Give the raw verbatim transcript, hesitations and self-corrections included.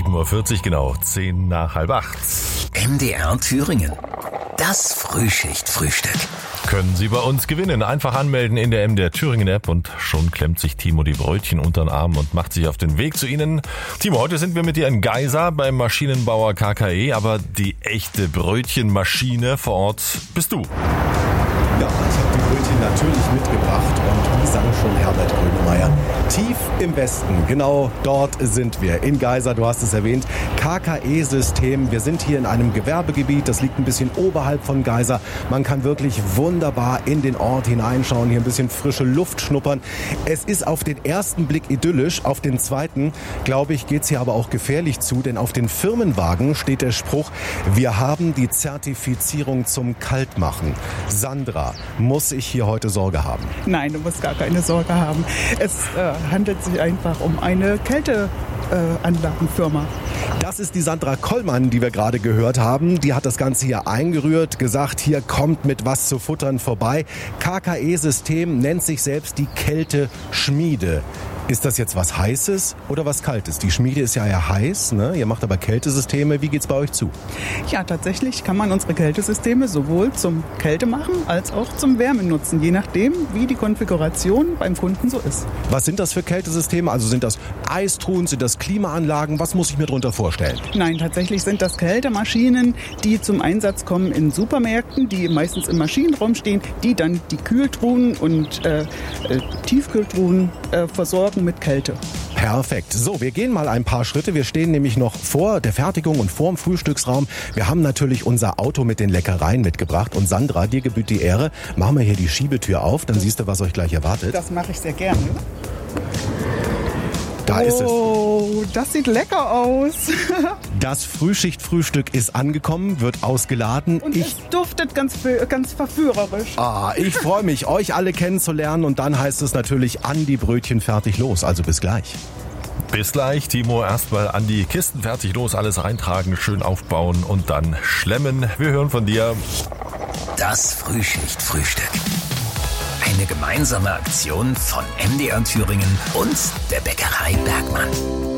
sieben Uhr vierzig, genau zehn nach halb acht. M D R Thüringen. Das Frühschicht-Frühstück. Können Sie bei uns gewinnen. Einfach anmelden in der M D R Thüringen App und schon klemmt sich Timo die Brötchen unter den Arm und macht sich auf den Weg zu Ihnen. Timo, heute sind wir mit dir in Geisa beim Maschinenbauer K K E, aber die echte Brötchenmaschine vor Ort bist du. Ja, ich habe die Brötchen natürlich mitgebracht und wie sang schon Herbert Grönemeyer, tief im Westen, genau dort sind wir, in Geisa, du hast es erwähnt, K K E-System. Wir sind hier in einem Gewerbegebiet, das liegt ein bisschen oberhalb von Geisa. Man kann wirklich wunderbar in den Ort hineinschauen, hier ein bisschen frische Luft schnuppern. Es ist auf den ersten Blick idyllisch, auf den zweiten, glaube ich, geht es hier aber auch gefährlich zu, denn auf den Firmenwagen steht der Spruch, wir haben die Zertifizierung zum Kaltmachen. Sandra, muss ich hier heute Sorge haben? Nein, du musst gar keine Sorge haben. Es äh, handelt sich einfach um eine Kälteanlagenfirma. Äh, das ist die Sandra Kollmann, die wir gerade gehört haben. Die hat das Ganze hier eingerührt, gesagt, hier kommt mit was zu futtern vorbei. K K E-System nennt sich selbst die Kälteschmiede. Ist das jetzt was Heißes oder was Kaltes? Die Schmiede ist ja eher heiß, ne? Ihr macht aber Kältesysteme. Wie geht's bei euch zu? Ja, tatsächlich kann man unsere Kältesysteme sowohl zum Kältemachen als auch zum Wärmen nutzen, je nachdem, wie die Konfiguration beim Kunden so ist. Was sind das für Kältesysteme? Also sind das Eistruhen, sind das Klimaanlagen? Was muss ich mir darunter vorstellen? Nein, tatsächlich sind das Kältemaschinen, die zum Einsatz kommen in Supermärkten, die meistens im Maschinenraum stehen, die dann die Kühltruhen und äh, äh, Tiefkühltruhen äh, versorgen mit Kälte. Perfekt. So, wir gehen mal ein paar Schritte. Wir stehen nämlich noch vor der Fertigung und vor dem Frühstücksraum. Wir haben natürlich unser Auto mit den Leckereien mitgebracht. Und Sandra, dir gebührt die Ehre. Machen wir hier die Schiebetür auf, dann siehst du, was euch gleich erwartet. Das mache ich sehr gerne. Da ist es. Oh, das sieht lecker aus. Das Frühschicht-Frühstück ist angekommen, wird ausgeladen. Und ich es duftet ganz, ganz verführerisch. Ah, ich freue mich, euch alle kennenzulernen. Und dann heißt es natürlich an die Brötchen fertig los. Also bis gleich. Bis gleich, Timo. Erstmal an die Kisten fertig los, alles reintragen, schön aufbauen und dann schlemmen. Wir hören von dir. Das Frühschicht-Frühstück. Eine gemeinsame Aktion von M D R Thüringen und der Bäckerei Bergmann.